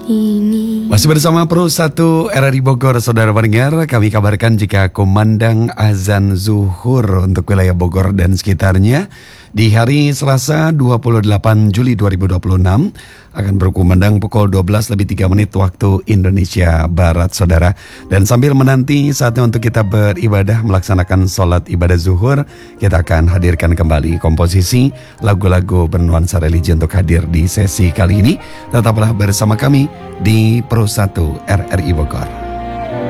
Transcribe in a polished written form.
ini. Masih bersama Pro 1 RRI Bogor, saudara pendengar. Kami kabarkan jika kumandang azan zuhur untuk wilayah Bogor dan sekitarnya di hari Selasa 28 Juli 2026 akan berkumandang pukul 12:03 waktu Indonesia Barat, saudara. Dan sambil menanti saatnya untuk kita beribadah melaksanakan sholat ibadah zuhur, kita akan hadirkan kembali komposisi lagu-lagu bernuansa religi untuk hadir di sesi kali ini. Tetaplah bersama kami di Pro 1 RRI Bogor.